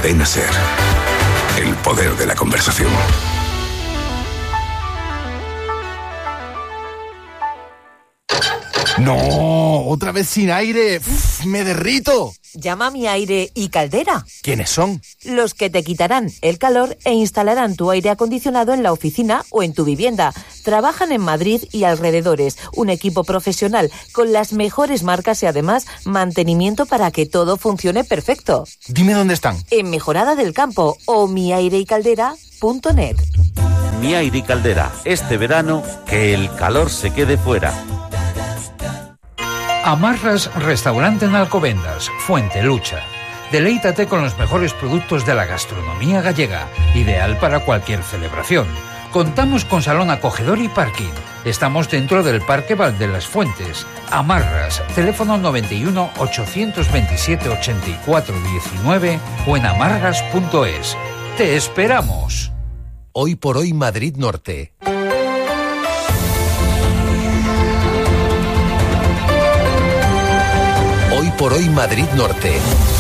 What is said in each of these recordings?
Cadena SER. El poder de la conversación. ¡No! ¡Otra vez sin aire! ¡Uf, me derrito! Llama a Mi Aire y Caldera. ¿Quiénes son? Los que te quitarán el calor e instalarán tu aire acondicionado en la oficina o en tu vivienda. Trabajan en Madrid y alrededores. Un equipo profesional con las mejores marcas y además mantenimiento para que todo funcione perfecto. Dime dónde están. En Mejorada del Campo o miaireicaldera.net. Mi Aire y Caldera. Este verano, que el calor se quede fuera. Amarras Restaurante en Alcobendas, Fuente Lucha. Deleítate con los mejores productos de la gastronomía gallega, ideal para cualquier celebración. Contamos con salón acogedor y parking. Estamos dentro del Parque Val de las Fuentes. Amarras, teléfono 91 827 84 19 o en amarras.es. ¡Te esperamos! Hoy por hoy Madrid Norte. Hoy por hoy Madrid Norte.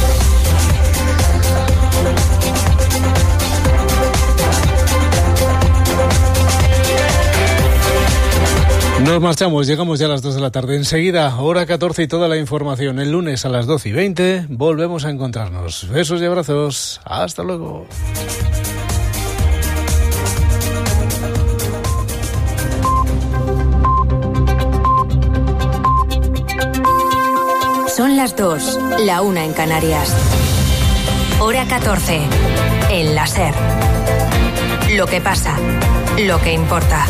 Nos marchamos, llegamos ya a las 2 de la tarde. Enseguida, hora 14 y toda la información. El lunes a las 12:20 volvemos a encontrarnos. Besos y abrazos. Hasta luego. Son las 2, la 1 en Canarias. Hora 14, en la SER. Lo que pasa, lo que importa.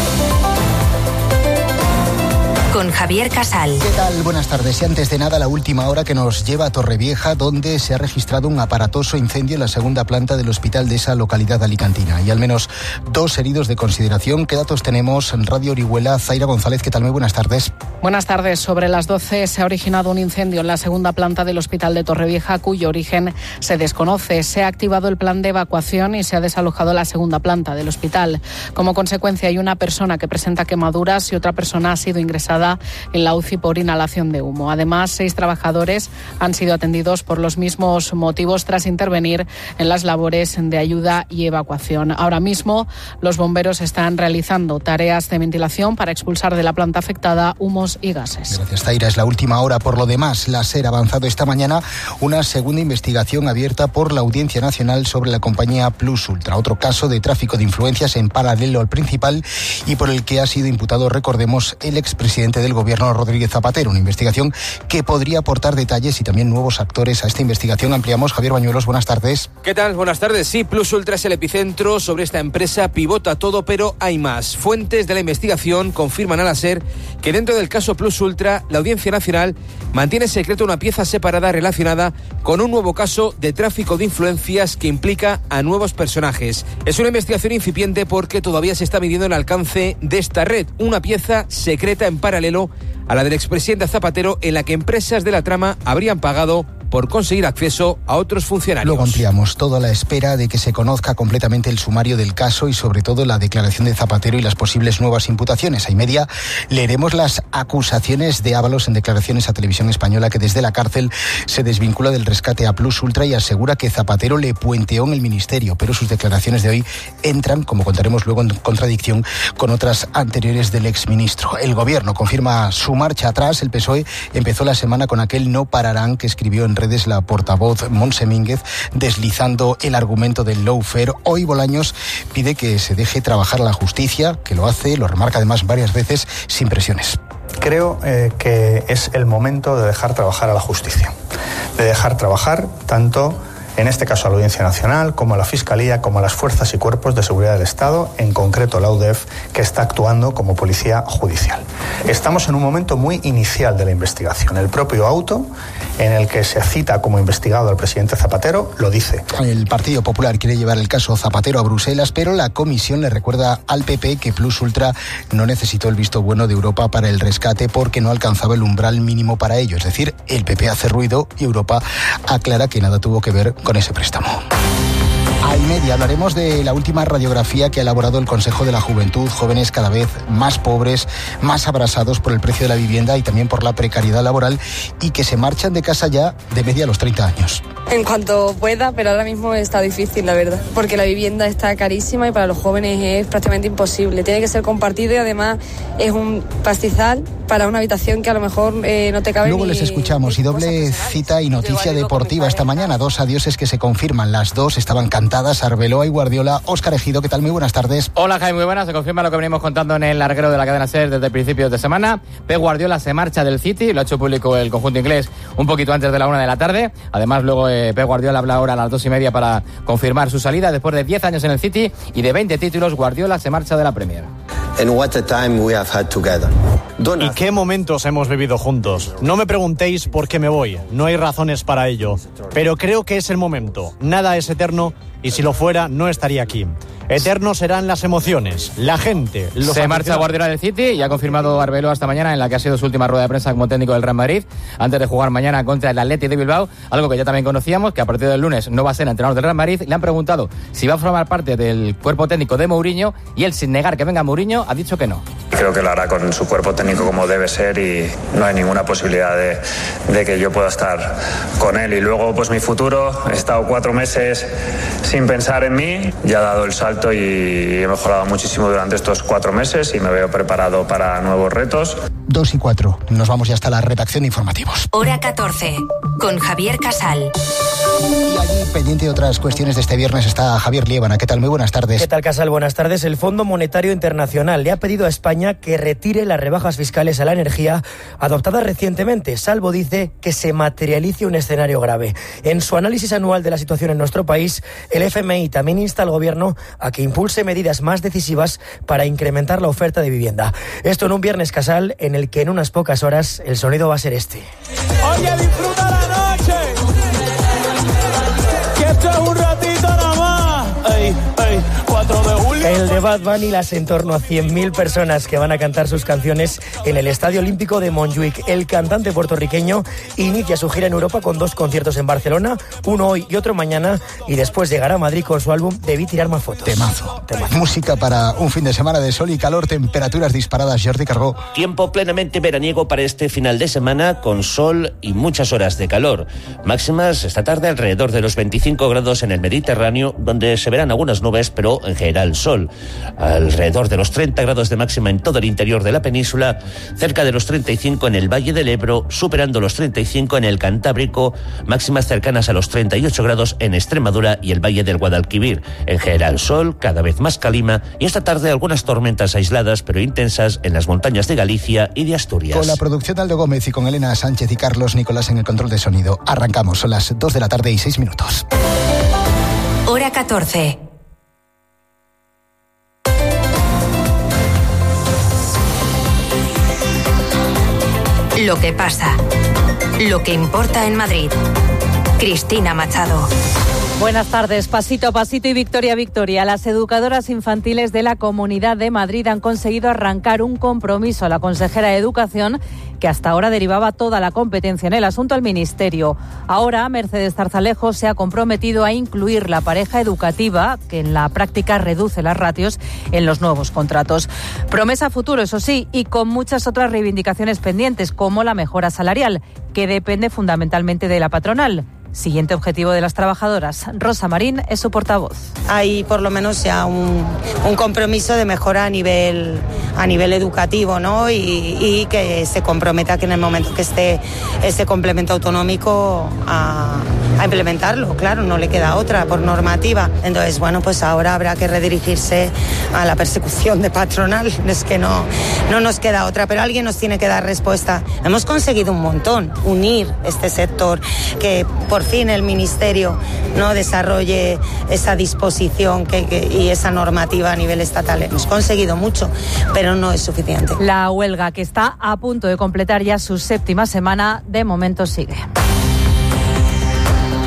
Con Javier Casal. ¿Qué tal? Buenas tardes. Y antes de nada, la última hora que nos lleva a Torrevieja, donde se ha registrado un aparatoso incendio en la segunda planta del hospital de esa localidad alicantina. Y al menos 2 heridos de consideración. ¿Qué datos tenemos? En Radio Orihuela, Zaira González, ¿qué tal? Muy buenas tardes. Buenas tardes. Sobre las 12 se ha originado un incendio en la segunda planta del hospital de Torrevieja, cuyo origen se desconoce. Se ha activado el plan de evacuación y se ha desalojado la segunda planta del hospital. Como consecuencia, hay una persona que presenta quemaduras y otra persona ha sido ingresada en la UCI por inhalación de humo. Además, 6 trabajadores han sido atendidos por los mismos motivos tras intervenir en las labores de ayuda y evacuación. Ahora mismo, los bomberos están realizando tareas de ventilación para expulsar de la planta afectada humos y gases. Gracias, Zaira. Es la última hora. Por lo demás, la SER ha avanzado esta mañana una segunda investigación abierta por la Audiencia Nacional sobre la compañía Plus Ultra. Otro caso de tráfico de influencias en paralelo al principal y por el que ha sido imputado, recordemos, el expresidente del Gobierno, Rodríguez Zapatero. Una investigación que podría aportar detalles y también nuevos actores a esta investigación. Ampliamos. Javier Bañuelos, buenas tardes. ¿Qué tal? Buenas tardes. Sí, Plus Ultra es el epicentro. Sobre esta empresa pivota todo, pero hay más. Fuentes de la investigación confirman a la SER que dentro del caso Plus Ultra, la Audiencia Nacional mantiene secreto una pieza separada relacionada con un nuevo caso de tráfico de influencias que implica a nuevos personajes. Es una investigación incipiente porque todavía se está midiendo el alcance de esta red, una pieza secreta en paralelo a la del expresidente Zapatero, en la que empresas de la trama habrían pagado por conseguir acceso a otros funcionarios. Luego ampliamos, todo a la espera de que se conozca completamente el sumario del caso y sobre todo la declaración de Zapatero y las posibles nuevas imputaciones. A y media leeremos las acusaciones de Ábalos en declaraciones a Televisión Española, que desde la cárcel se desvincula del rescate a Plus Ultra y asegura que Zapatero le puenteó en el ministerio, pero sus declaraciones de hoy entran, como contaremos luego, en contradicción con otras anteriores del exministro. El Gobierno confirma su marcha atrás. El PSOE empezó la semana con aquel no pararán que escribió en redes la portavoz Montse Mínguez, deslizando el argumento del lawfare. Hoy Bolaños pide que se deje trabajar a la justicia, que lo hace, lo remarca además varias veces, sin presiones. Creo que es el momento de dejar trabajar a la justicia, de dejar trabajar tanto, en este caso, a la Audiencia Nacional, como a la Fiscalía, como a las fuerzas y cuerpos de seguridad del Estado, en concreto la UDEF, que está actuando como policía judicial. Estamos en un momento muy inicial de la investigación. El propio auto, en el que se cita como investigado al presidente Zapatero, lo dice. El Partido Popular quiere llevar el caso Zapatero a Bruselas, pero la comisión le recuerda al PP que Plus Ultra no necesitó el visto bueno de Europa para el rescate porque no alcanzaba el umbral mínimo para ello. Es decir, el PP hace ruido y Europa aclara que nada tuvo que ver con ese préstamo. A media hablaremos de la última radiografía que ha elaborado el Consejo de la Juventud, jóvenes cada vez más pobres, más abrasados por el precio de la vivienda y también por la precariedad laboral y que se marchan de casa ya de media a los 30 años. En cuanto pueda, pero ahora mismo está difícil, la verdad, porque la vivienda está carísima y para los jóvenes es prácticamente imposible. Tiene que ser compartido y además es un pastizal para una habitación que a lo mejor no te cabe. Luego les escuchamos y doble cita y noticia deportiva esta mañana. Dos adioses que se confirman. Las dos estaban cantadas, Arbeloa y Guardiola. Óscar Ejido, ¿qué tal? Muy buenas tardes. Hola Jaime, muy buenas. Se confirma lo que venimos contando en el larguero de la cadena SER desde principios de semana. Pep Guardiola se marcha del City, lo ha hecho público el conjunto inglés un poquito antes de la 1 de la tarde. Además luego Pep Guardiola habla ahora a las 2:30 para confirmar su salida. Después de 10 años en el City y de 20 títulos, Guardiola se marcha de la Premier. And what a time we have had together. ¿Y qué momentos hemos vivido juntos? No me preguntéis por qué me voy, no hay razones para ello, pero creo que es el momento. Nada es eterno y si lo fuera no estaría aquí. Eternos serán las emociones, la gente, los Se marcha Guardiola del City y ha confirmado Arbeloa esta mañana en la que ha sido su última rueda de prensa como técnico del Real Madrid antes de jugar mañana contra el Athletic de Bilbao, algo que ya también conocíamos, que a partir del lunes no va a ser entrenador del Real Madrid. Le han preguntado si va a formar parte del cuerpo técnico de Mourinho y él, sin negar que venga Mourinho, ha dicho que no. Creo que lo hará con su cuerpo técnico como debe ser y no hay ninguna posibilidad de que yo pueda estar con él. Y luego pues mi futuro, he estado 4 meses sin pensar en mí, ya he dado el salto y he mejorado muchísimo durante estos 4 meses y me veo preparado para nuevos retos. 2:04, nos vamos ya hasta la redacción de informativos. Hora 14, con Javier Casal. Y allí, pendiente de otras cuestiones de este viernes, está Javier Liébana. ¿Qué tal? Muy buenas tardes. ¿Qué tal, Casal? Buenas tardes. El Fondo Monetario Internacional le ha pedido a España que retire las rebajas fiscales a la energía adoptadas recientemente, salvo, dice, que se materialice un escenario grave. En su análisis anual de la situación en nuestro país, el FMI también insta al Gobierno a que impulse medidas más decisivas para incrementar la oferta de vivienda. Esto en un viernes, Casal, en el que en unas pocas horas el sonido va a ser este. Oye, disfruta la noche, que esto es un ratito nada más. Ey, ey, 4 de julio. El de Bad Bunny, las en torno a 100.000 personas que van a cantar sus canciones en el Estadio Olímpico de Montjuic. El cantante puertorriqueño inicia su gira en Europa con 2 conciertos en Barcelona, uno hoy y otro mañana, y después llegará a Madrid con su álbum Debí tirar más fotos. Temazo. Música para un fin de semana de sol y calor, temperaturas disparadas. Jordi Cargó. Tiempo plenamente veraniego para este final de semana, con sol y muchas horas de calor. Máximas esta tarde alrededor de los 25 grados en el Mediterráneo, donde se verán algunas nubes, pero en general sol. Alrededor de los 30 grados de máxima en todo el interior de la península, cerca de los 35 en el Valle del Ebro, superando los 35 en el Cantábrico, máximas cercanas a los 38 grados en Extremadura y el Valle del Guadalquivir. En general sol, cada vez más calima, y esta tarde algunas tormentas aisladas pero intensas en las montañas de Galicia y de Asturias. Con la producción de Aldo Gómez y con Elena Sánchez y Carlos Nicolás en el control de sonido. Arrancamos, son las 2 de la tarde y 6 minutos. Hora 14. Lo que pasa. Lo que importa en Madrid. Cristina Machado. Buenas tardes. Pasito a pasito y victoria a victoria, las educadoras infantiles de la Comunidad de Madrid han conseguido arrancar un compromiso a la consejera de Educación que hasta ahora derivaba toda la competencia en el asunto al Ministerio. Ahora, Mercedes Zarzalejo se ha comprometido a incluir la pareja educativa, que en la práctica reduce las ratios en los nuevos contratos. Promesa futuro, eso sí, y con muchas otras reivindicaciones pendientes, como la mejora salarial, que depende fundamentalmente de la patronal. Siguiente objetivo de las trabajadoras. Rosa Marín es su portavoz. Hay por lo menos ya un compromiso de mejora a nivel educativo, ¿no? Y que se comprometa que en el momento que esté ese complemento autonómico a implementarlo. Claro, no le queda otra por normativa. Entonces, bueno, pues ahora habrá que redirigirse a la persecución de patronal. Es que no nos queda otra, pero alguien nos tiene que dar respuesta. Hemos conseguido un montón, unir este sector, que por fin el Ministerio no desarrolle esa disposición y esa normativa a nivel estatal. Hemos conseguido mucho, pero no es suficiente. La huelga, que está a punto de completar ya su 7ª semana, de momento sigue. Y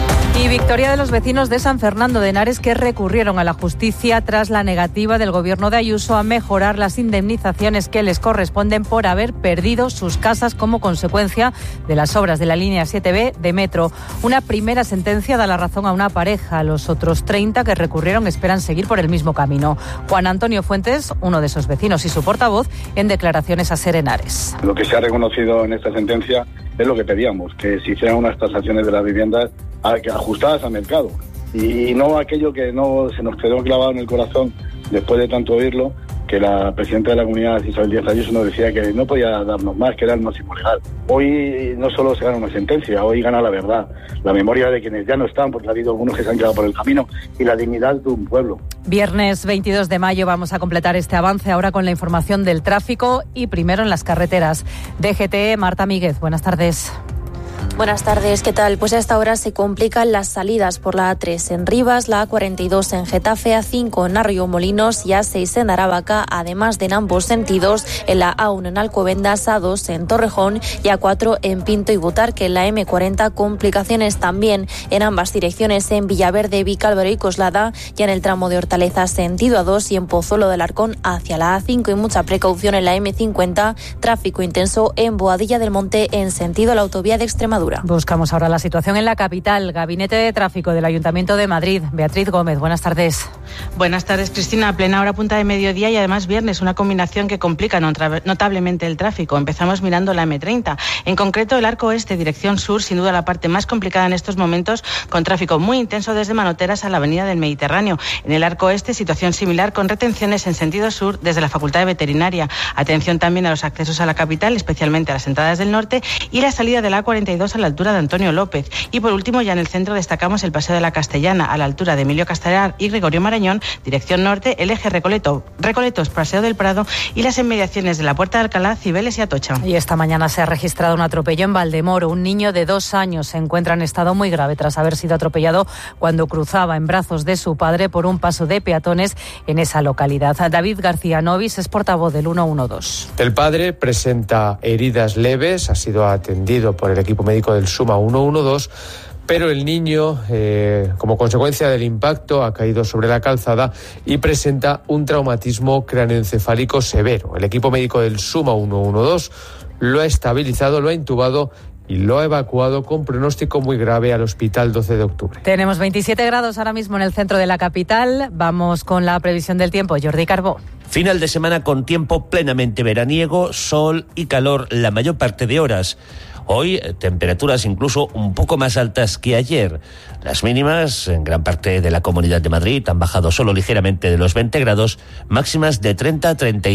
Y victoria de los vecinos de San Fernando de Henares, que recurrieron a la justicia tras la negativa del gobierno de Ayuso a mejorar las indemnizaciones que les corresponden por haber perdido sus casas como consecuencia de las obras de la línea 7B de metro. Una primera sentencia da la razón a una pareja. Los otros 30 que recurrieron esperan seguir por el mismo camino. Juan Antonio Fuentes, uno de esos vecinos y su portavoz, en declaraciones a SER Henares. Lo que se ha reconocido en esta sentencia es lo que pedíamos, que se hicieran unas tasaciones de las viviendas ajustadas al mercado y no aquello que no se nos quedó clavado en el corazón después de tanto oírlo, que la presidenta de la comunidad, Isabel Díaz Ayuso, nos decía que no podía darnos más, que era el máximo legal. Hoy no solo se gana una sentencia, hoy gana la verdad, la memoria de quienes ya no están, porque ha habido algunos que se han quedado por el camino, y la dignidad de un pueblo. Viernes 22 de mayo vamos a completar este avance ahora con la información del tráfico y primero en las carreteras. DGT, Marta Míguez, buenas tardes. Buenas tardes, ¿qué tal? Pues a esta hora se complican las salidas por la A3 en Rivas, la A42 en Getafe, A5 en Arroyo-Molinos y A6 en Aravaca, además de en ambos sentidos en la A1 en Alcobendas, A2 en Torrejón y A4 en Pinto y Butarque. En la M40 complicaciones también en ambas direcciones en Villaverde, Vicálvaro y Coslada, y en el tramo de Hortaleza sentido A2 y en Pozuelo del Arcón hacia la A5, y mucha precaución en la M50, tráfico intenso en Boadilla del Monte en sentido a la autovía de Extremadura. Buscamos ahora la situación en la capital. Gabinete de Tráfico del Ayuntamiento de Madrid. Beatriz Gómez, buenas tardes. Buenas tardes, Cristina. Plena hora punta de mediodía y además viernes, una combinación que complica notablemente el tráfico. Empezamos mirando la M30. En concreto, el arco oeste, dirección sur, sin duda la parte más complicada en estos momentos, con tráfico muy intenso desde Manoteras a la avenida del Mediterráneo. En el arco oeste, situación similar con retenciones en sentido sur desde la Facultad de Veterinaria. Atención también a los accesos a la capital, especialmente a las entradas del norte y la salida de la A42 a la altura de Antonio López. Y por último, ya en el centro destacamos el Paseo de la Castellana a la altura de Emilio Castelar y Gregorio Marañón, dirección norte, el eje Recoletos, Paseo del Prado y las inmediaciones de la Puerta de Alcalá, Cibeles y Atocha. Y esta mañana se ha registrado un atropello en Valdemoro. Un niño de 2 años se encuentra en estado muy grave tras haber sido atropellado cuando cruzaba en brazos de su padre por un paso de peatones en esa localidad. David García Novis es portavoz del 112. El padre presenta heridas leves, ha sido atendido por el equipo médico del SUMA 112, pero el niño, como consecuencia del impacto, ha caído sobre la calzada y presenta un traumatismo cráneoencefálico severo. El equipo médico del SUMA 112 lo ha estabilizado, lo ha intubado y lo ha evacuado con pronóstico muy grave al Hospital 12 de Octubre. Tenemos 27 grados ahora mismo en el centro de la capital. Vamos con la previsión del tiempo. Jordi Carbó. Final de semana con tiempo plenamente veraniego, sol y calor la mayor parte de horas. Hoy temperaturas incluso un poco más altas que ayer. Las mínimas en gran parte de la Comunidad de Madrid han bajado solo ligeramente de los 20 grados, máximas de 30 a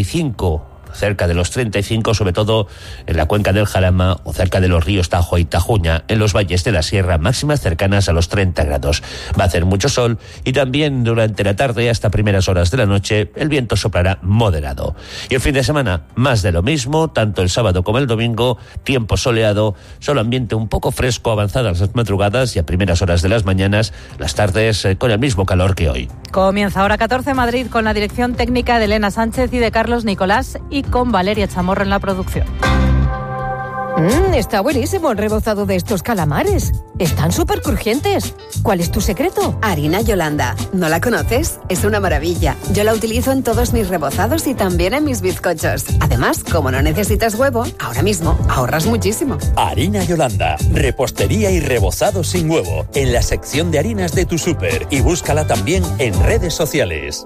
35. Cerca de los 35, sobre todo en la cuenca del Jarama o cerca de los ríos Tajo y Tajuña. En los valles de la Sierra, máximas cercanas a los 30 grados. Va a hacer mucho sol y también durante la tarde hasta primeras horas de la noche el viento soplará moderado. Y el fin de semana, más de lo mismo, tanto el sábado como el domingo, tiempo soleado, solo ambiente un poco fresco avanzadas las madrugadas y a primeras horas de las mañanas, las tardes con el mismo calor que hoy. Comienza ahora 14 Madrid con la dirección técnica de Elena Sánchez y de Carlos Nicolás y con Valeria Chamorro en la producción. Está buenísimo el rebozado de estos calamares. Están súper crujientes. ¿Cuál es tu secreto? Harina Yolanda. ¿No la conoces? Es una maravilla. Yo la utilizo en todos mis rebozados y también en mis bizcochos. Además, como no necesitas huevo, ahora mismo ahorras muchísimo. Harina Yolanda. Repostería y rebozado sin huevo. En la sección de harinas de tu súper. Y búscala también en redes sociales.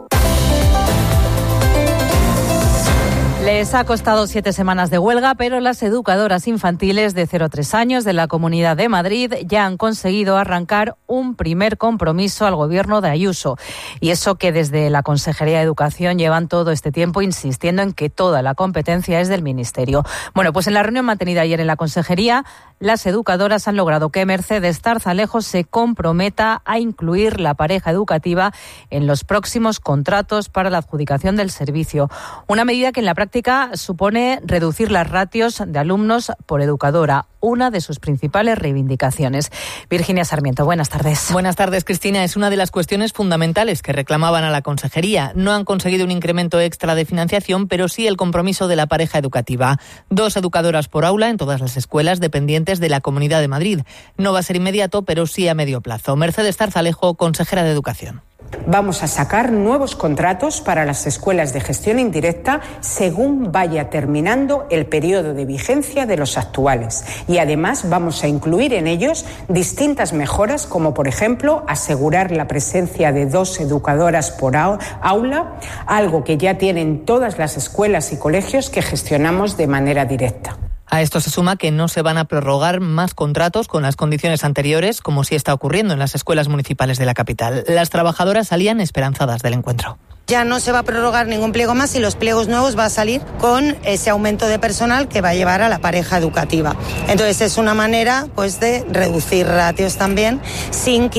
Les ha costado 7 semanas de huelga, pero las educadoras infantiles de 0 a 3 años de la Comunidad de Madrid ya han conseguido arrancar un primer compromiso al gobierno de Ayuso. Y eso que desde la Consejería de Educación llevan todo este tiempo insistiendo en que toda la competencia es del Ministerio. Bueno, pues en la reunión mantenida ayer en la Consejería, las educadoras han logrado que Mercedes Tarzalejo se comprometa a incluir la pareja educativa en los próximos contratos para la adjudicación del servicio. Una medida que en la práctica práctica supone reducir las ratios de alumnos por educadora, una de sus principales reivindicaciones. Virginia Sarmiento, buenas tardes. Buenas tardes, Cristina. Es una de las cuestiones fundamentales que reclamaban a la consejería. No han conseguido un incremento extra de financiación, pero sí el compromiso de la pareja educativa. 2 educadoras por aula en todas las escuelas dependientes de la Comunidad de Madrid. No va a ser inmediato, pero sí a medio plazo. Mercedes Tarzalejo, consejera de Educación. Vamos a sacar nuevos contratos para las escuelas de gestión indirecta según vaya terminando el periodo de vigencia de los actuales. Y además vamos a incluir en ellos distintas mejoras, como por ejemplo asegurar la presencia de 2 educadoras por aula, algo que ya tienen todas las escuelas y colegios que gestionamos de manera directa. A esto se suma que no se van a prorrogar más contratos con las condiciones anteriores, como sí está ocurriendo en las escuelas municipales de la capital. Las trabajadoras salían esperanzadas del encuentro. Ya no se va a prorrogar ningún pliego más y los pliegos nuevos va a salir con ese aumento de personal que va a llevar a la pareja educativa. Entonces es una manera pues de reducir ratios también sin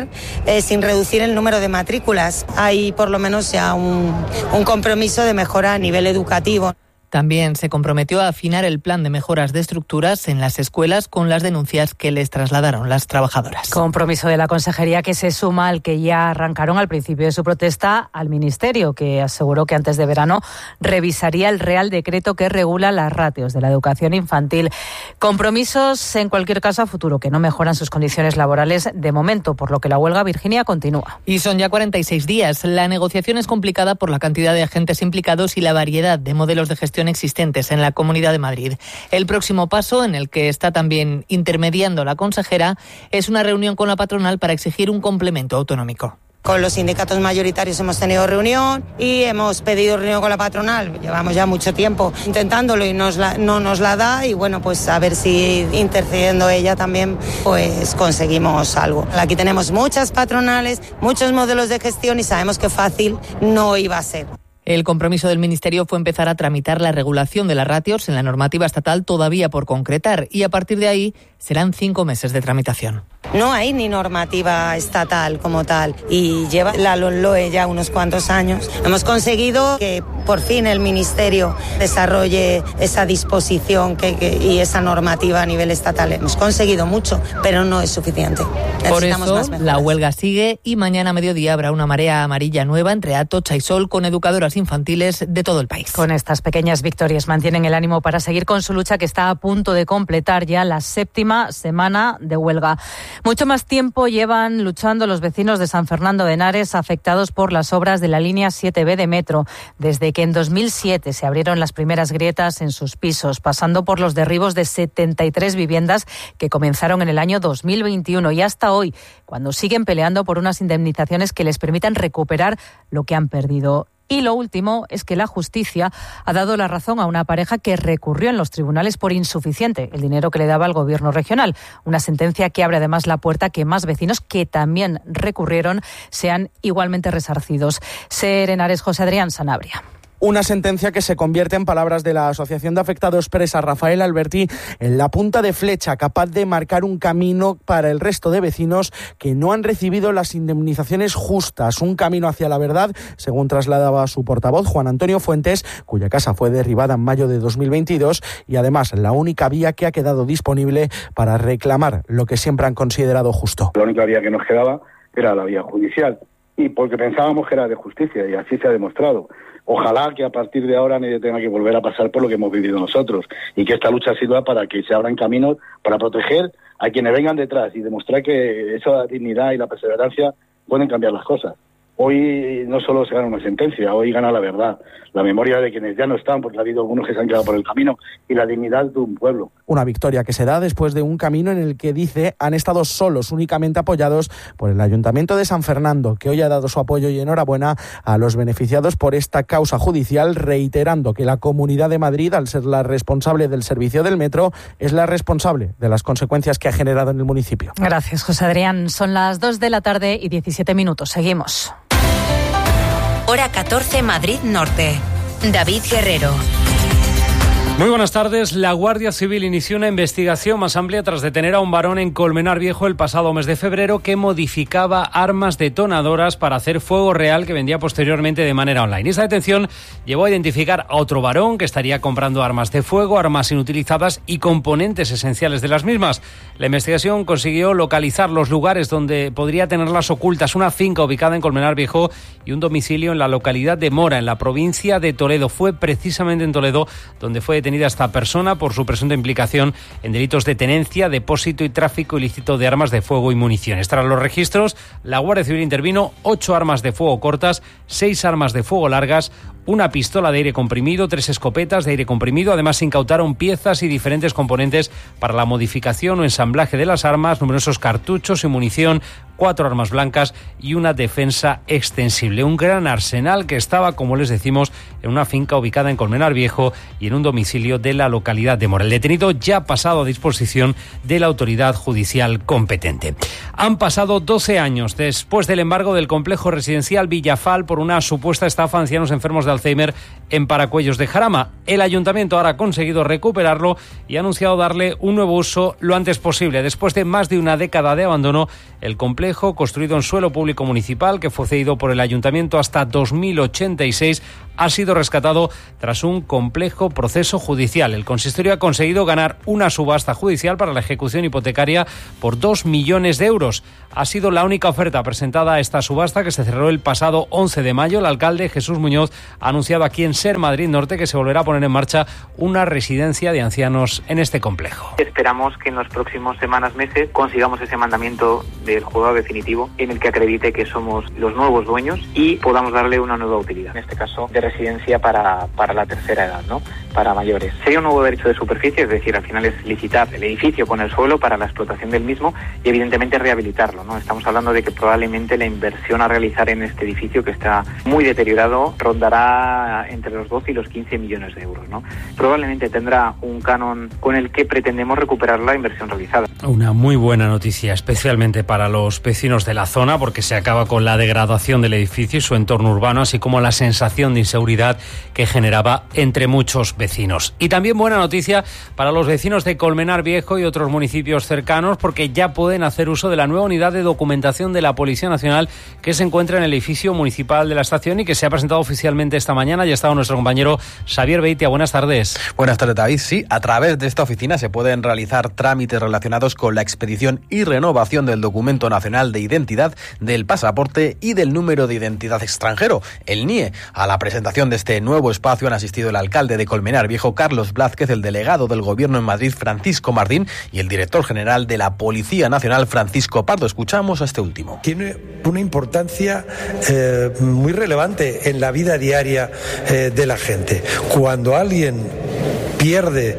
reducir el número de matrículas. Hay por lo menos ya un compromiso de mejora a nivel educativo. También se comprometió a afinar el plan de mejoras de estructuras en las escuelas con las denuncias que les trasladaron las trabajadoras. Compromiso de la consejería que se suma al que ya arrancaron al principio de su protesta al Ministerio, que aseguró que antes de verano revisaría el Real Decreto que regula las ratios de la educación infantil. Compromisos, en cualquier caso, a futuro, que no mejoran sus condiciones laborales de momento, por lo que la huelga, Virginia, continúa. Y son ya 46 días. La negociación es complicada por la cantidad de agentes implicados y la variedad de modelos de gestión existentes en la Comunidad de Madrid. El próximo paso, en el que está también intermediando la consejera, es una reunión con la patronal para exigir un complemento autonómico. Con los sindicatos mayoritarios hemos tenido reunión y hemos pedido reunión con la patronal. Llevamos ya mucho tiempo intentándolo y no nos la da, y bueno, pues a ver si intercediendo ella también pues conseguimos algo. Aquí tenemos muchas patronales, muchos modelos de gestión y sabemos que fácil no iba a ser. El compromiso del Ministerio fue empezar a tramitar la regulación de las ratios en la normativa estatal todavía por concretar, y a partir de ahí serán 5 meses de tramitación. No hay ni normativa estatal como tal y lleva la LOE ya unos cuantos años. Hemos conseguido que por fin el Ministerio desarrolle esa disposición y esa normativa a nivel estatal. Hemos conseguido mucho, pero no es suficiente. Por eso la huelga sigue y mañana a mediodía habrá una marea amarilla nueva entre Atocha y Sol con educadoras infantiles de todo el país. Con estas pequeñas victorias mantienen el ánimo para seguir con su lucha, que está a punto de completar ya la 7ª semana de huelga. Mucho más tiempo llevan luchando los vecinos de San Fernando de Henares afectados por las obras de la línea 7B de metro, desde que en 2007 se abrieron las primeras grietas en sus pisos, pasando por los derribos de 73 viviendas que comenzaron en el año 2021 y hasta hoy, cuando siguen peleando por unas indemnizaciones que les permitan recuperar lo que han perdido. Y lo último es que la justicia ha dado la razón a una pareja que recurrió en los tribunales por insuficiente el dinero que le daba el gobierno regional. Una sentencia que abre además la puerta a que más vecinos que también recurrieron sean igualmente resarcidos. Ser Henares, José Adrián Sanabria. Una sentencia que se convierte, en palabras de la Asociación de Afectados Presa Rafael Alberti, en la punta de flecha capaz de marcar un camino para el resto de vecinos que no han recibido las indemnizaciones justas. Un camino hacia la verdad, según trasladaba su portavoz, Juan Antonio Fuentes, cuya casa fue derribada en mayo de 2022 y además la única vía que ha quedado disponible para reclamar lo que siempre han considerado justo. La única vía que nos quedaba era la vía judicial, y porque pensábamos que era de justicia, y así se ha demostrado. Ojalá que a partir de ahora nadie tenga que volver a pasar por lo que hemos vivido nosotros, y que esta lucha sirva para que se abran caminos para proteger a quienes vengan detrás y demostrar que esa dignidad y la perseverancia pueden cambiar las cosas. Hoy no solo se gana una sentencia, hoy gana la verdad, la memoria de quienes ya no están, porque ha habido algunos que se han quedado por el camino, y la dignidad de un pueblo. Una victoria que se da después de un camino en el que, dice, han estado solos, únicamente apoyados por el Ayuntamiento de San Fernando, que hoy ha dado su apoyo y enhorabuena a los beneficiados por esta causa judicial, reiterando que la Comunidad de Madrid, al ser la responsable del servicio del metro, es la responsable de las consecuencias que ha generado en el municipio. Gracias, José Adrián. Son las 2 de la tarde y 17 minutos. Seguimos. Hora 14, Madrid Norte. David Guerrero. Muy buenas tardes. La Guardia Civil inició una investigación más amplia tras detener a un varón en Colmenar Viejo el pasado mes de febrero que modificaba armas detonadoras para hacer fuego real que vendía posteriormente de manera online. Esta detención llevó a identificar a otro varón que estaría comprando armas de fuego, armas inutilizadas y componentes esenciales de las mismas. La investigación consiguió localizar los lugares donde podría tenerlas ocultas, una finca ubicada en Colmenar Viejo y un domicilio en la localidad de Mora, en la provincia de Toledo. Fue precisamente en Toledo donde fue detenida esta persona por su presunta implicación en delitos de tenencia, depósito y tráfico ilícito de armas de fuego y municiones. Tras los registros, la Guardia Civil intervino 8 armas de fuego cortas, 6 armas de fuego largas, una pistola de aire comprimido, 3 escopetas de aire comprimido. Además, se incautaron piezas y diferentes componentes para la modificación o ensamblaje de las armas, numerosos cartuchos y munición, 4 armas blancas y una defensa extensible. Un gran arsenal que estaba, como les decimos, en una finca ubicada en Colmenar Viejo y en un domicilio de la localidad de Mora. El detenido ya ha pasado a disposición de la autoridad judicial competente. Han pasado 12 años después del embargo del complejo residencial Villafal por una supuesta estafa a ancianos enfermos de Alzheimer en Paracuellos de Jarama. El ayuntamiento ahora ha conseguido recuperarlo y ha anunciado darle un nuevo uso lo antes posible. Después de más de una década de abandono, el complejo, construido en suelo público municipal, que fue cedido por el ayuntamiento hasta 2086, ha sido rescatado tras un complejo proceso judicial. El consistorio ha conseguido ganar una subasta judicial para la ejecución hipotecaria por 2 millones de euros. Ha sido la única oferta presentada a esta subasta, que se cerró el pasado 11 de mayo. El alcalde Jesús Muñoz ha anunciado aquí en SER Madrid Norte que se volverá a poner en marcha una residencia de ancianos en este complejo. Esperamos que en los próximos semanas, meses, consigamos ese mandamiento del juzgado definitivo en el que acredite que somos los nuevos dueños y podamos darle una nueva utilidad, en este caso de residencia para la tercera edad, ¿no? Para mayores. Sería un nuevo derecho de superficie, es decir, al final es licitar el edificio con el suelo para la explotación del mismo y evidentemente rehabilitarlo, ¿no? Estamos hablando de que probablemente la inversión a realizar en este edificio, que está muy deteriorado, rondará entre los 12 y los 15 millones de euros, ¿no? Probablemente tendrá un canon con el que pretendemos recuperar la inversión realizada. Una muy buena noticia, especialmente para los vecinos de la zona, porque se acaba con la degradación del edificio y su entorno urbano, así como la sensación de inseguridad que generaba entre muchos vecinos. Y también buena noticia para los vecinos de Colmenar Viejo y otros municipios cercanos, porque ya pueden hacer uso de la nueva unidad de documentación de la Policía Nacional que se encuentra en el edificio municipal de la estación y que se ha presentado oficialmente esta mañana. Ya ha estado nuestro compañero Xavier Beitia. Buenas tardes. Buenas tardes, David. Sí, a través de esta oficina se pueden realizar trámites relacionados con la expedición y renovación del documento nacional de identidad, del pasaporte y del número de identidad extranjero, el NIE. A la presentación de este nuevo espacio han asistido el alcalde de Colmenar Viejo, Carlos Blázquez, el delegado del Gobierno en Madrid, Francisco Mardín, y el director general de la Policía Nacional, Francisco Pardo. Escuchamos a este último. Tiene una importancia muy relevante en la vida diaria de la gente. Cuando alguien pierde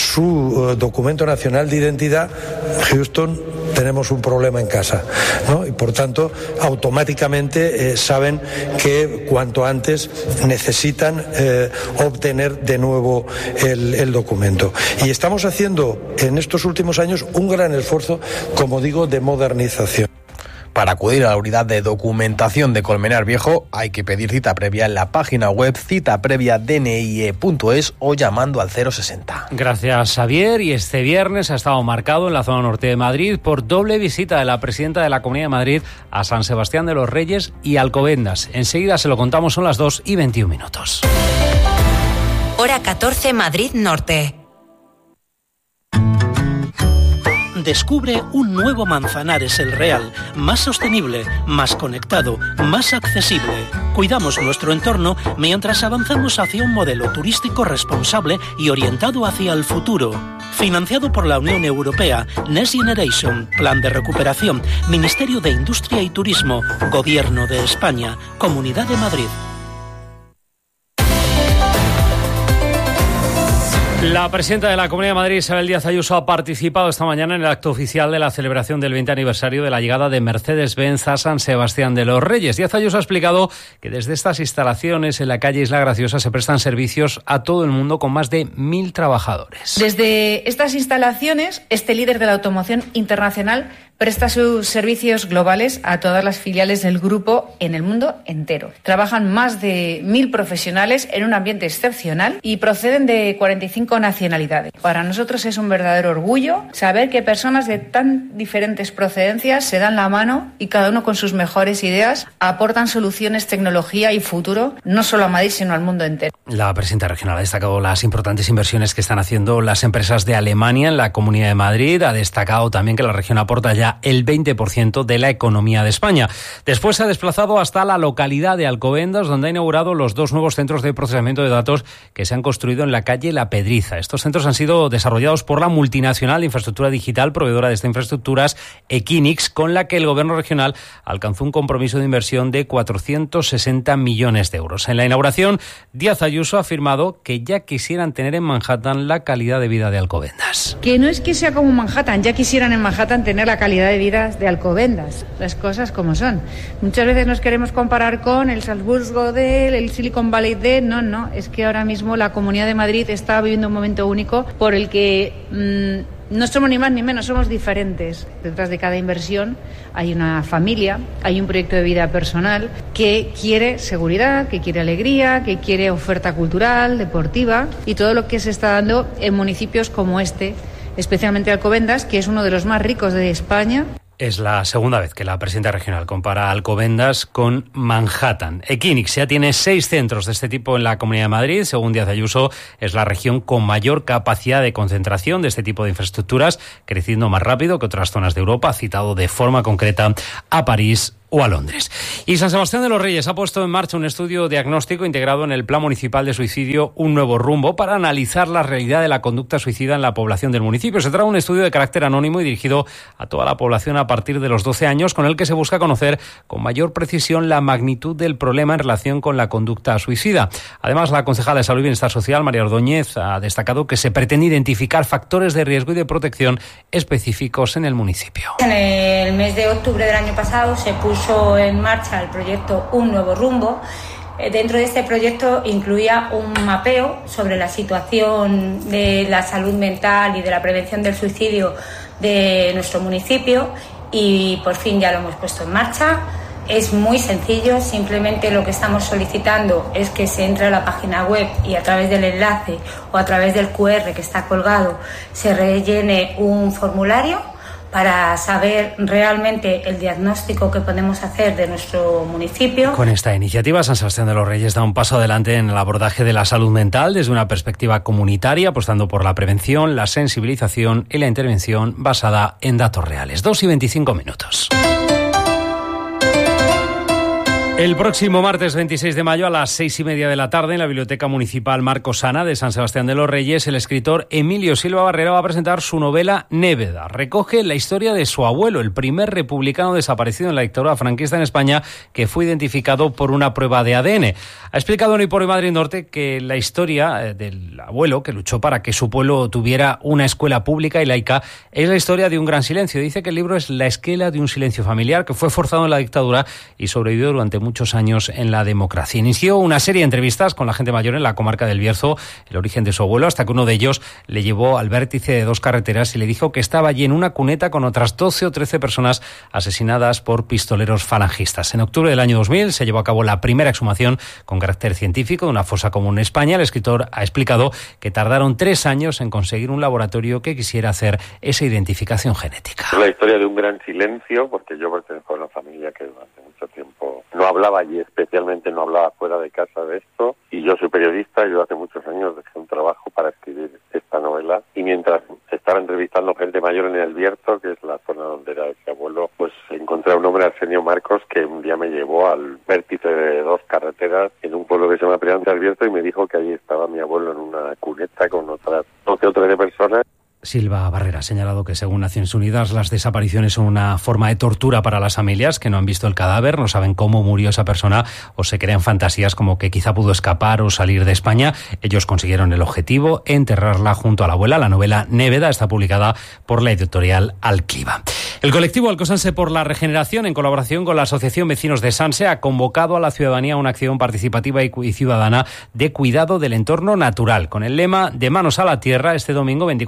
su documento nacional de identidad, Houston, tenemos un problema en casa, ¿no? Y por tanto, automáticamente saben que cuanto antes necesitan obtener de nuevo el documento. Y estamos haciendo en estos últimos años un gran esfuerzo, como digo, de modernización. Para acudir a la unidad de documentación de Colmenar Viejo hay que pedir cita previa en la página web citapreviadnie.es o llamando al 060. Gracias, Xavier. Y este viernes ha estado marcado en la zona norte de Madrid por doble visita de la presidenta de la Comunidad de Madrid a San Sebastián de los Reyes y Alcobendas. Enseguida se lo contamos, son las 2:21. Hora 14, Madrid Norte. Descubre un nuevo Manzanares El Real, más sostenible, más conectado, más accesible. Cuidamos nuestro entorno mientras avanzamos hacia un modelo turístico responsable y orientado hacia el futuro. Financiado por la Unión Europea, Next Generation, Plan de Recuperación, Ministerio de Industria y Turismo, Gobierno de España, Comunidad de Madrid. La presidenta de la Comunidad de Madrid, Isabel Díaz Ayuso, ha participado esta mañana en el acto oficial de la celebración del 20 aniversario de la llegada de Mercedes-Benz a San Sebastián de los Reyes. Díaz Ayuso ha explicado que desde estas instalaciones en la calle Isla Graciosa se prestan servicios a todo el mundo con más de 1.000 trabajadores. Desde estas instalaciones, este líder de la automoción internacional presta sus servicios globales a todas las filiales del grupo en el mundo entero. Trabajan más de 1.000 profesionales en un ambiente excepcional y proceden de 45 nacionalidades. Para nosotros es un verdadero orgullo saber que personas de tan diferentes procedencias se dan la mano y cada uno con sus mejores ideas aportan soluciones, tecnología y futuro, no solo a Madrid, sino al mundo entero. La presidenta regional ha destacado las importantes inversiones que están haciendo las empresas de Alemania en la Comunidad de Madrid. Ha destacado también que la región aporta ya el 20% de la economía de España. Después se ha desplazado hasta la localidad de Alcobendas, donde ha inaugurado los 2 nuevos centros de procesamiento de datos que se han construido en la calle La Pedriza. Estos centros han sido desarrollados por la multinacional de infraestructura digital, proveedora de estas infraestructuras, Equinix, con la que el gobierno regional alcanzó un compromiso de inversión de 460 millones de euros. En la inauguración, Díaz Ayuso ha afirmado que ya quisieran tener en Manhattan la calidad de vida de Alcobendas. Que no es que sea como Manhattan, ya quisieran en Manhattan tener la calidad de vida de Alcobendas, las cosas como son. Muchas veces nos queremos comparar con el Salzburgo el Silicon Valley no, es que ahora mismo la Comunidad de Madrid está viviendo un momento único por el que no somos ni más ni menos, somos diferentes. Detrás de cada inversión hay una familia, hay un proyecto de vida personal que quiere seguridad, que quiere alegría, que quiere oferta cultural, deportiva y todo lo que se está dando en municipios como este, especialmente Alcobendas, que es uno de los más ricos de España. Es la segunda vez que la presidenta regional compara Alcobendas con Manhattan. Equinix ya tiene 6 centros de este tipo en la Comunidad de Madrid. Según Díaz Ayuso, es la región con mayor capacidad de concentración de este tipo de infraestructuras, creciendo más rápido que otras zonas de Europa. Ha citado de forma concreta a París o a Londres. Y San Sebastián de los Reyes ha puesto en marcha un estudio diagnóstico integrado en el Plan Municipal de Suicidio Un Nuevo Rumbo para analizar la realidad de la conducta suicida en la población del municipio. Se trata de un estudio de carácter anónimo y dirigido a toda la población a partir de los 12 años, con el que se busca conocer con mayor precisión la magnitud del problema en relación con la conducta suicida. Además, la concejala de Salud y Bienestar Social, María Ordóñez, ha destacado que se pretende identificar factores de riesgo y de protección específicos en el municipio. En el mes de octubre del año pasado se puso en marcha el proyecto Un Nuevo Rumbo. Dentro de este proyecto incluía un mapeo sobre la situación de la salud mental y de la prevención del suicidio de nuestro municipio y por fin ya lo hemos puesto en marcha. Es muy sencillo, simplemente lo que estamos solicitando es que se entre a la página web y a través del enlace o a través del QR que está colgado se rellene un formulario para saber realmente el diagnóstico que podemos hacer de nuestro municipio. Con esta iniciativa, San Sebastián de los Reyes da un paso adelante en el abordaje de la salud mental desde una perspectiva comunitaria, apostando por la prevención, la sensibilización y la intervención basada en datos reales. 2:25. El próximo martes 26 de mayo a las 6:30 de la tarde en la Biblioteca Municipal Marcos Ana de San Sebastián de los Reyes, el escritor Emilio Silva Barrera va a presentar su novela Néveda. Recoge la historia de su abuelo, el primer republicano desaparecido en la dictadura franquista en España, que fue identificado por una prueba de ADN. Ha explicado en Hoy por Hoy Madrid Norte que la historia del abuelo, que luchó para que su pueblo tuviera una escuela pública y laica, es la historia de un gran silencio. Dice que el libro es la esquela de un silencio familiar que fue forzado en la dictadura y sobrevivió durante muchos años en la democracia. Inició una serie de entrevistas con la gente mayor en la comarca del Bierzo, el origen de su abuelo, hasta que uno de ellos le llevó al vértice de 2 carreteras y le dijo que estaba allí en una cuneta con otras 12 o 13 personas asesinadas por pistoleros falangistas. En octubre del año 2000 se llevó a cabo la primera exhumación con carácter científico de una fosa común en España. El escritor ha explicado que tardaron 3 años en conseguir un laboratorio que quisiera hacer esa identificación genética. Es la historia de un gran silencio, porque yo pertenezco a una familia que durante mucho tiempo no hablaba, y especialmente no hablaba fuera de casa de esto, y yo soy periodista. Yo hace muchos años dejé un trabajo para escribir esta novela, y mientras estaba entrevistando gente mayor en el Bierzo, que es la zona donde era ese abuelo, pues encontré a un hombre, Arsenio Marcos, que un día me llevó al vértice de 2 carreteras en un pueblo que se llama Priante del Bierzo, y me dijo que allí estaba mi abuelo en una cuneta con otras 12 o 13 personas. Silva Barrera ha señalado que, según Naciones Unidas, las desapariciones son una forma de tortura para las familias que no han visto el cadáver, no saben cómo murió esa persona o se crean fantasías como que quizá pudo escapar o salir de España. Ellos consiguieron el objetivo, enterrarla junto a la abuela. La novela Néveda está publicada por la editorial Alcliba. El colectivo Alcosanse por la Regeneración, en colaboración con la Asociación Vecinos de Sanse, ha convocado a la ciudadanía a una acción participativa y ciudadana de cuidado del entorno natural, con el lema de Manos a la Tierra, este domingo 24 de mayo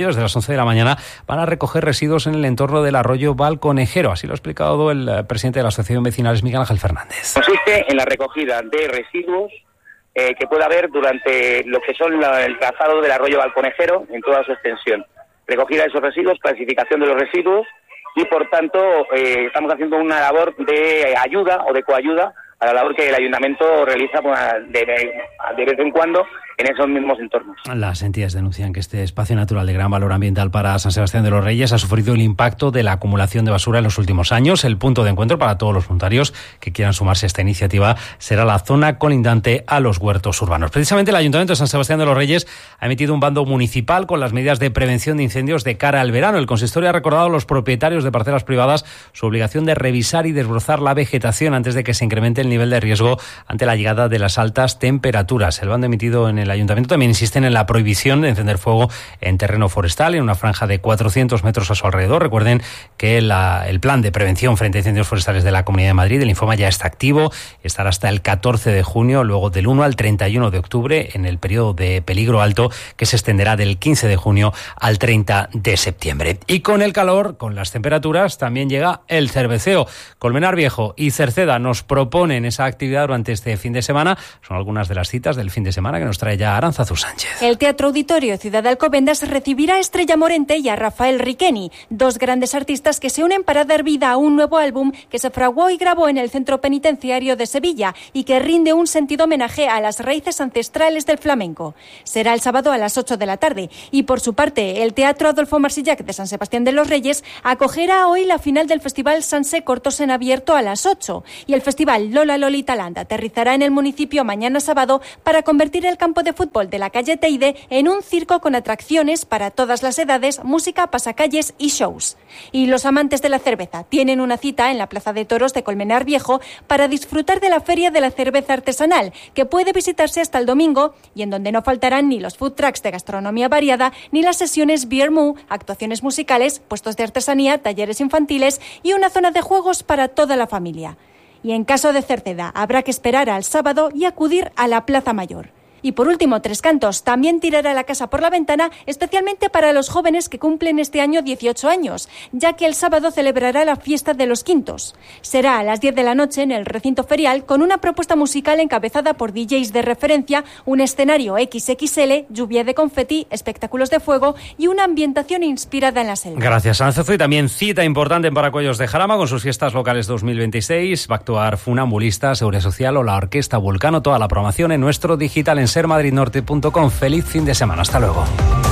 principio, desde las 11 de la mañana, van a recoger residuos en el entorno del arroyo Valconejero. Así lo ha explicado el presidente de la Asociación Vecinales, Miguel Ángel Fernández. Consiste en la recogida de residuos que pueda haber durante lo que son el trazado del arroyo Valconejero en toda su extensión. Recogida de esos residuos, clasificación de los residuos y, por tanto, estamos haciendo una labor de ayuda o de coayuda a la labor que el Ayuntamiento realiza de vez en cuando en esos mismos entornos. Las entidades denuncian que este espacio natural de gran valor ambiental para San Sebastián de los Reyes ha sufrido el impacto de la acumulación de basura en los últimos años. El punto de encuentro para todos los voluntarios que quieran sumarse a esta iniciativa será la zona colindante a los huertos urbanos. Precisamente el Ayuntamiento de San Sebastián de los Reyes ha emitido un bando municipal con las medidas de prevención de incendios de cara al verano. El consistorio ha recordado a los propietarios de parcelas privadas su obligación de revisar y desbrozar la vegetación antes de que se incremente el nivel de riesgo ante la llegada de las altas temperaturas. El bando emitido en el Ayuntamiento también insisten en la prohibición de encender fuego en terreno forestal en una franja de 400 metros a su alrededor. Recuerden que el plan de prevención frente a incendios forestales de la Comunidad de Madrid, el Infoma, ya está activo, estará hasta el 14 de junio, luego del 1 al 31 de octubre en el periodo de peligro alto, que se extenderá del 15 de junio al 30 de septiembre. Y con el calor, con las temperaturas, también llega el cerveceo. Colmenar Viejo y Cerceda nos proponen esa actividad durante este fin de semana. Son algunas de las citas del fin de semana que nos trae ya Aránzazu Sánchez. El Teatro Auditorio Ciudad de Alcobendas recibirá a Estrella Morente y a Rafael Riqueni, dos grandes artistas que se unen para dar vida a un nuevo álbum que se fraguó y grabó en el Centro Penitenciario de Sevilla y que rinde un sentido homenaje a las raíces ancestrales del flamenco. Será el sábado a las 8 de la tarde y, por su parte, el Teatro Adolfo Marsillac de San Sebastián de los Reyes acogerá hoy la final del Festival Sanse Cortos en Abierto a las 8 y el Festival Lola Lolita Land aterrizará en el municipio mañana sábado para convertir el campo de fútbol de la calle Teide en un circo con atracciones para todas las edades, música, pasacalles y shows. Y los amantes de la cerveza tienen una cita en la Plaza de Toros de Colmenar Viejo para disfrutar de la Feria de la Cerveza Artesanal, que puede visitarse hasta el domingo y en donde no faltarán ni los food trucks de gastronomía variada, ni las sesiones Beer Moo, actuaciones musicales, puestos de artesanía, talleres infantiles y una zona de juegos para toda la familia. Y en caso de Cerceda, habrá que esperar al sábado y acudir a la Plaza Mayor. Y por último, Tres Cantos también tirará la casa por la ventana, especialmente para los jóvenes que cumplen este año 18 años, ya que el sábado celebrará la fiesta de los quintos. Será a las 10 de la noche en el recinto ferial con una propuesta musical encabezada por DJs de referencia, un escenario XXL, lluvia de confeti, espectáculos de fuego y una ambientación inspirada en la selva. Gracias, Aránzazu. Y también cita importante en Paracuellos de Jarama con sus fiestas locales 2026. Va a actuar Funambulista, Seguridad Social o la Orquesta Vulcano. Toda la programación en nuestro digital en sermadridnorte.com. Feliz fin de semana. Hasta luego.